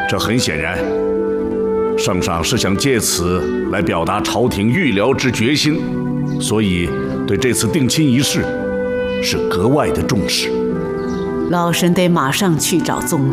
这很显然，圣上是想借此来表达朝廷预辽之决心，所以对这次定亲仪式是格外的重视。 老臣得马上去找宗